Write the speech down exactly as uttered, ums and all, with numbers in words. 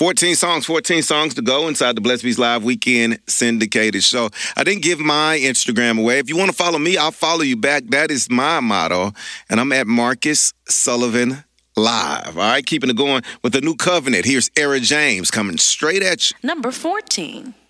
fourteen songs, fourteen songs to go inside the Blessed Beats Live Weekend Syndicated Show. I didn't give my Instagram away. If you want to follow me, I'll follow you back. That is my motto. And I'm at Marcus Sullivan Live. All right, keeping it going with the New Covenant. Here's Era James coming straight at you. Number fourteen.